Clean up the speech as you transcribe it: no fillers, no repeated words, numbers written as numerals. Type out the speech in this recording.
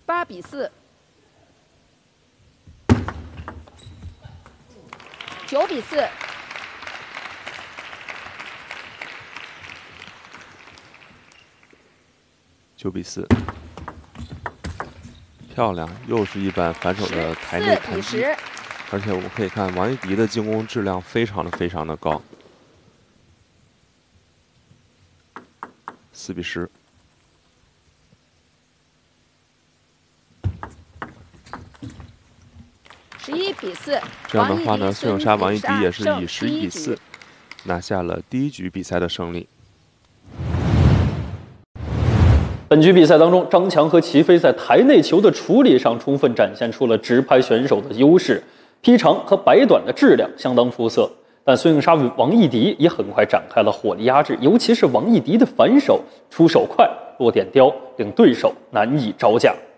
8-4。9-4。 9-4，漂亮，又是一板反手的台内弹击，而且我们可以看王艺迪的进攻质量非常的高。4-10。 11-4。 这样的话呢，孙颖莎、王艺迪也是以11-4拿下了第1局比赛的胜利。 本局比赛当中，张强和齐飞在台内球的处理上充分展现出了直拍选手的优势，劈长和摆短的质量相当出色。但孙颖莎与王艺迪也很快展开了火力压制，尤其是王艺迪的反手出手快、落点刁，令对手难以招架。